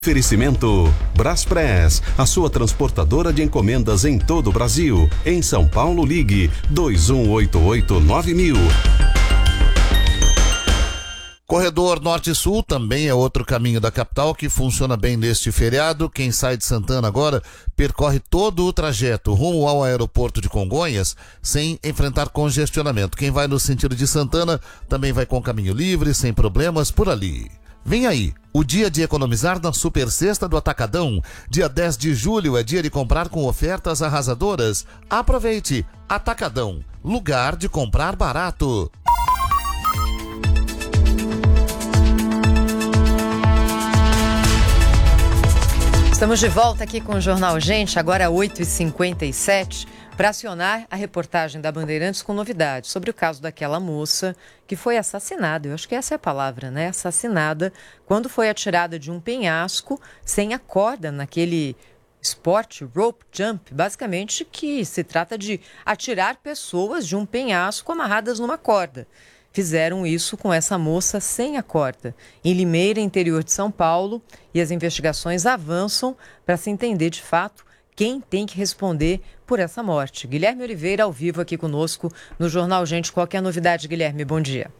Oferecimento Braspress, a sua transportadora de encomendas em todo o Brasil. Em São Paulo, ligue 2188-9000. Corredor Norte-Sul também é outro caminho da capital que funciona bem neste feriado. Quem sai de Santana agora percorre todo o trajeto rumo ao aeroporto de Congonhas sem enfrentar congestionamento. Quem vai no sentido de Santana também vai com caminho livre, sem problemas por ali. Vem aí, o dia de economizar na Super Sexta do Atacadão. Dia 10 de julho é dia de comprar com ofertas arrasadoras. Aproveite! Atacadão, lugar de comprar barato. Estamos de volta aqui com o Jornal Gente, agora 8h57, para acionar a reportagem da Bandeirantes com novidades sobre o caso daquela moça que foi assassinada, eu acho que essa é a palavra, né? Assassinada quando foi atirada de um penhasco sem a corda naquele esporte rope jump, basicamente que se trata de atirar pessoas de um penhasco amarradas numa corda. Fizeram isso com essa moça sem a corda, em Limeira, interior de São Paulo, e as investigações avançam para se entender de fato quem tem que responder por essa morte. Guilherme Oliveira, ao vivo aqui conosco no Jornal Gente. Qual que é a novidade, Guilherme? Bom dia.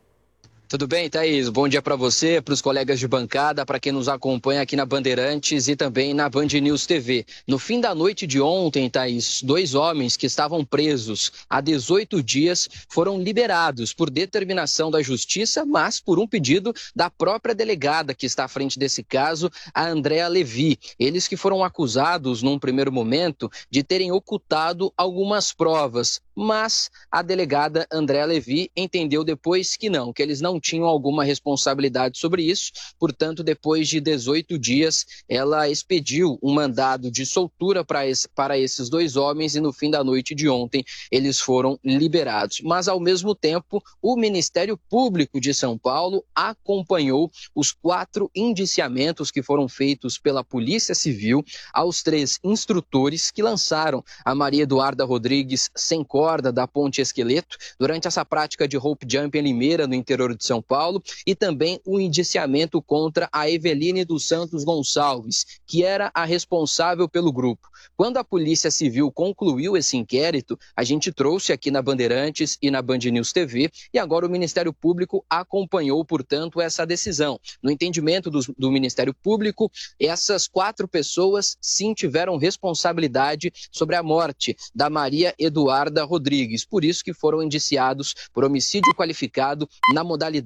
Tudo bem, Thaís? Bom dia para você, para os colegas de bancada, para quem nos acompanha aqui na Bandeirantes e também na Band News TV. No fim da noite de ontem, Thaís, 2 homens que estavam presos há 18 dias foram liberados por determinação da Justiça, mas por um pedido da própria delegada que está à frente desse caso, a Andréa Levi. Eles que foram acusados, num primeiro momento, de terem ocultado algumas provas, mas a delegada Andréa Levi entendeu depois que não, que eles não tinham alguma responsabilidade sobre isso. Portanto, depois de 18 dias, ela expediu um mandado de soltura para esses 2 homens e no fim da noite de ontem eles foram liberados. Mas, ao mesmo tempo, o Ministério Público de São Paulo acompanhou os 4 indiciamentos que foram feitos pela Polícia Civil aos 3 instrutores que lançaram a Maria Eduarda Rodrigues sem corda da Ponte Esqueleto durante essa prática de rope jump em Limeira, no interior de São Paulo, e também o indiciamento contra a Eveline dos Santos Gonçalves, que era a responsável pelo grupo. Quando a Polícia Civil concluiu esse inquérito, a gente trouxe aqui na Bandeirantes e na Band News TV, e agora o Ministério Público acompanhou, portanto, essa decisão. No entendimento do Ministério Público, essas 4 pessoas sim tiveram responsabilidade sobre a morte da Maria Eduarda Rodrigues, por isso que foram indiciados por homicídio qualificado na modalidade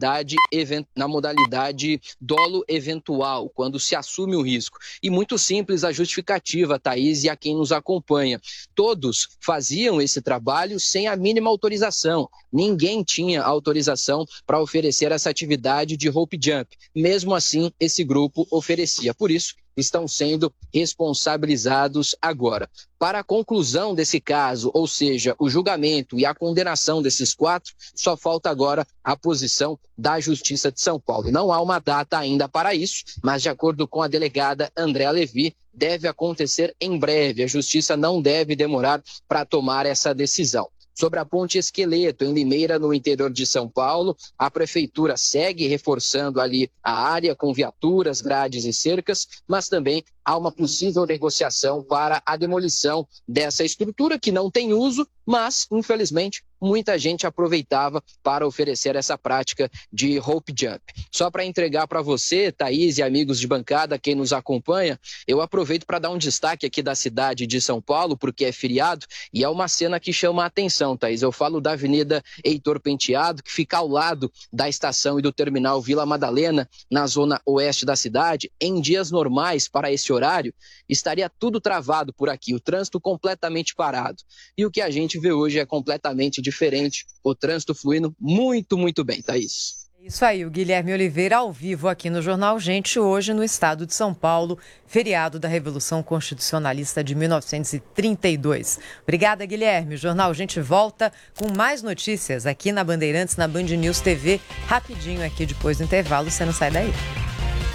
dolo eventual, quando se assume o risco. E muito simples a justificativa, Thaís, e a quem nos acompanha. Todos faziam esse trabalho sem a mínima autorização. Ninguém tinha autorização para oferecer essa atividade de rope jump. Mesmo assim, esse grupo oferecia. Por isso, estão sendo responsabilizados agora. Para a conclusão desse caso, ou seja, o julgamento e a condenação desses 4, só falta agora a posição da Justiça de São Paulo. Não há uma data ainda para isso, mas de acordo com a delegada Andréa Levi, deve acontecer em breve. A Justiça não deve demorar para tomar essa decisão. Sobre a Ponte Esqueleto, em Limeira, no interior de São Paulo, a Prefeitura segue reforçando ali a área com viaturas, grades e cercas, mas também há uma possível negociação para a demolição dessa estrutura que não tem uso, mas, infelizmente, muita gente aproveitava para oferecer essa prática de rope jump. Só para entregar para você, Thaís e amigos de bancada, quem nos acompanha, eu aproveito para dar um destaque aqui da cidade de São Paulo, porque é feriado, e é uma cena que chama a atenção, Thaís. Eu falo da Avenida Heitor Penteado, que fica ao lado da estação e do terminal Vila Madalena, na zona oeste da cidade. Em dias normais, para esse horário, estaria tudo travado por aqui, o trânsito completamente parado. E o que a gente vê hoje é completamente diferente, o trânsito fluindo muito, muito bem, Thaís. Isso aí, o Guilherme Oliveira ao vivo aqui no Jornal Gente, hoje no estado de São Paulo, feriado da Revolução Constitucionalista de 1932. Obrigada, Guilherme. O Jornal Gente volta com mais notícias aqui na Bandeirantes, na Band News TV, rapidinho aqui depois do intervalo, você não sai daí.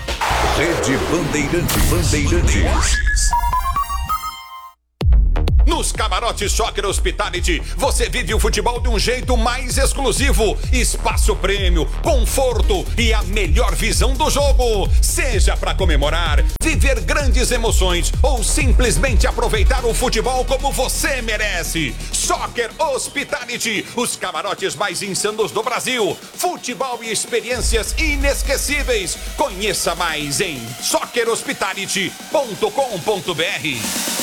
Rede Bandeirantes. Nos camarotes Soccer Hospitality, você vive o futebol de um jeito mais exclusivo. Espaço prêmio, conforto e a melhor visão do jogo. Seja para comemorar, viver grandes emoções ou simplesmente aproveitar o futebol como você merece. Soccer Hospitality, os camarotes mais insanos do Brasil. Futebol e experiências inesquecíveis. Conheça mais em soccerhospitality.com.br.